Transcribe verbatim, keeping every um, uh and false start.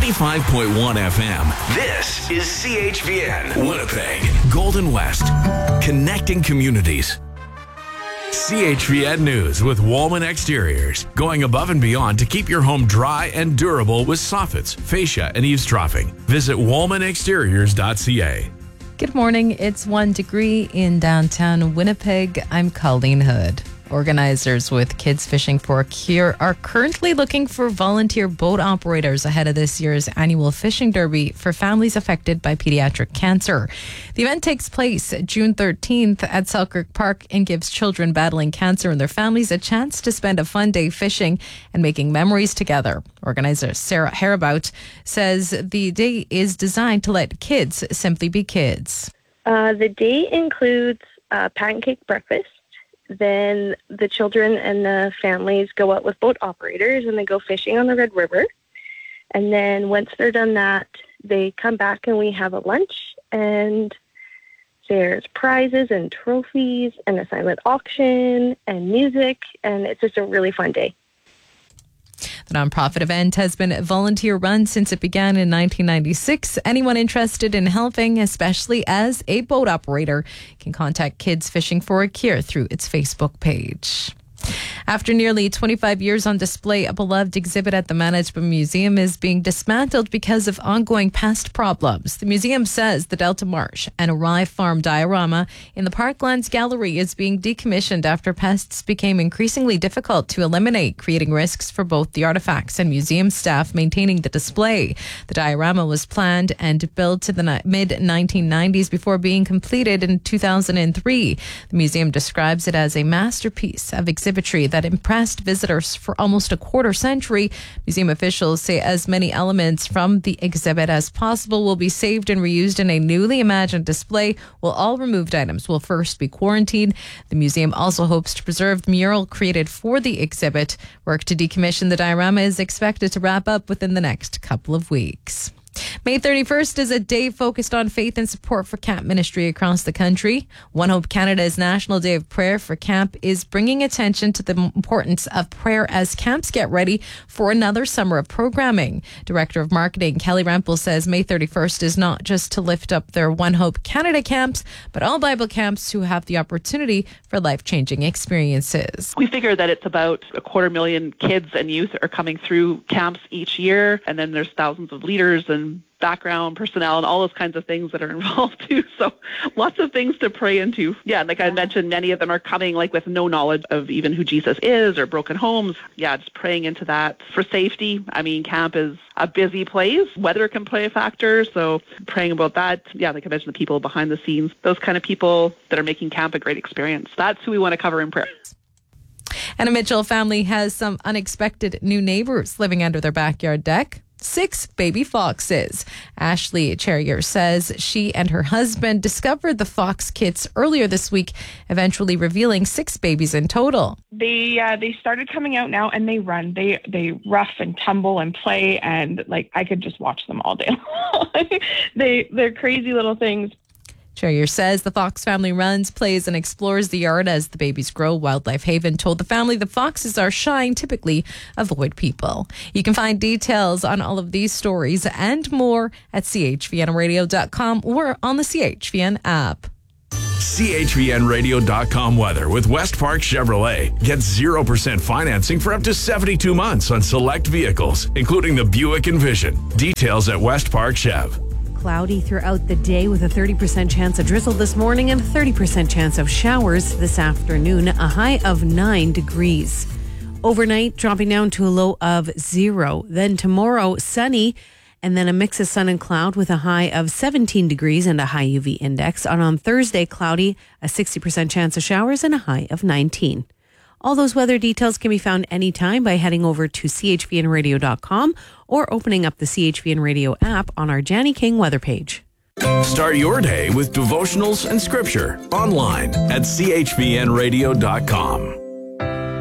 ninety-five point one F M. This is C H V N, Winnipeg, Golden West, connecting communities. C H V N News with Walman Exteriors. Going above and beyond to keep your home dry and durable with soffits, fascia, and eavesdropping. Visit walman exteriors dot c a. Good morning. It's one degree in downtown Winnipeg. I'm Colleen Hood. Organizers with Kids Fishing for a Cure are currently looking for volunteer boat operators ahead of this year's annual fishing derby for families affected by pediatric cancer. The event takes place June thirteenth at Selkirk Park and gives children battling cancer and their families a chance to spend a fun day fishing and making memories together. Organizer Sarah Herabout says the day is designed to let kids simply be kids. Uh, the day includes a pancake breakfast. Then the children and the families go out with boat operators and they go fishing on the Red River. And then once they're done that, they come back and we have a lunch, and there's prizes and trophies and a silent auction and music, and it's just a really fun day. The nonprofit event has been volunteer run since it began in nineteen ninety-six. Anyone interested in helping, especially as a boat operator, can contact Kids Fishing for a Cure through its Facebook page. After nearly twenty-five years on display, a beloved exhibit at the Manitoba Museum is being dismantled because of ongoing pest problems. The museum says the Delta Marsh and Rye Farm diorama in the Parklands Gallery is being decommissioned after pests became increasingly difficult to eliminate, creating risks for both the artifacts and museum staff maintaining the display. The diorama was planned and built in the mid nineteen nineties before being completed in two thousand three. The museum describes it as a masterpiece of exhibitry that impressed visitors for almost a quarter century. Museum officials say as many elements from the exhibit as possible will be saved and reused in a newly imagined display, while all removed items will first be quarantined. The museum also hopes to preserve the mural created for the exhibit. Work to decommission the diorama is expected to wrap up within the next couple of weeks. May thirty-first is a day focused on faith and support for camp ministry across the country. One Hope Canada's National Day of Prayer for Camp is bringing attention to the importance of prayer as camps get ready for another summer of programming. Director of Marketing Kelly Rempel says May thirty-first is not just to lift up their One Hope Canada camps, but all Bible camps who have the opportunity for life-changing experiences. We figure that it's about a quarter million kids and youth are coming through camps each year, and then there's thousands of leaders and background personnel and all those kinds of things that are involved too. So lots of things to pray into. Yeah, like I mentioned, many of them are coming like with no knowledge of even who Jesus is or broken homes. Yeah, just praying into that for safety. I mean, camp is a busy place. Weather can play a factor. So praying about that. Yeah, like I mentioned, the people behind the scenes, those kind of people that are making camp a great experience. That's who we want to cover in prayer. And a Mitchell family has some unexpected new neighbors living under their backyard deck. Six baby foxes. Ashley Cherrier says she and her husband discovered the fox kits earlier this week, eventually revealing six babies in total. They uh, they started coming out now, and they run. They they rough and tumble and play, and like I could just watch them all day long. they they're crazy little things. Cherrier says the fox family runs, plays, and explores the yard as the babies grow. Wildlife Haven told the family the foxes are shy and typically avoid people. You can find details on all of these stories and more at c h v n radio dot com or on the C H V N app. C H V N radio dot com weather with West Park Chevrolet. Get zero percent financing for up to seventy-two months on select vehicles, including the Buick Envision. Details at West Park Chev. Cloudy throughout the day with a thirty percent chance of drizzle this morning and a thirty percent chance of showers this afternoon, a high of nine degrees. Overnight, dropping down to a low of zero. Then tomorrow, sunny, and then a mix of sun and cloud with a high of seventeen degrees and a high U V index. And on Thursday, cloudy, a sixty percent chance of showers and a high of nineteen. All those weather details can be found anytime by heading over to c h v n radio dot com or opening up the C H V N Radio app on our Janny King weather page. Start your day with devotionals and scripture online at c h v n radio dot com.